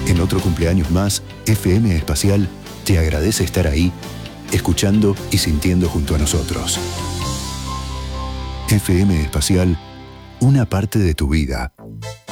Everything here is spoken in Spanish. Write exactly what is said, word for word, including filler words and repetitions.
En otro cumpleaños más, F M Espacial te agradece estar ahí, escuchando y sintiendo junto a nosotros. F M Espacial, una parte de tu vida.